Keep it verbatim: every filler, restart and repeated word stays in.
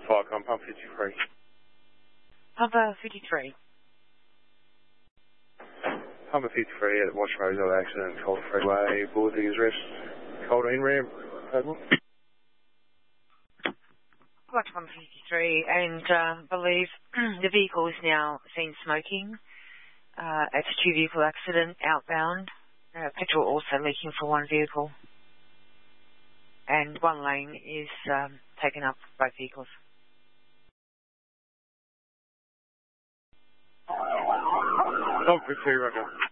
Firecon, pump fifty-three. Pumper fifty-three. Pumper fifty-three at Watch Roselle accident, Cold Freeway, Bullet Diggers Rest, Coldine ramp, over. Watch Pumper fifty-three, and uh, believe the vehicle is now seen smoking. Uh, it's a two-vehicle accident outbound. Uh, petrol also leaking for one vehicle. And one lane is um, taken up by vehicles. Pumper fifty-three, Roger.